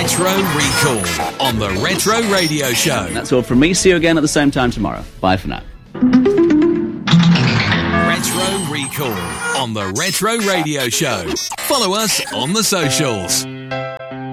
Retro Recall on the Retro Radio Show. That's all from me. See you again at the same time tomorrow. Bye for now. Retro Recall on the Retro Radio Show. Follow us on the socials.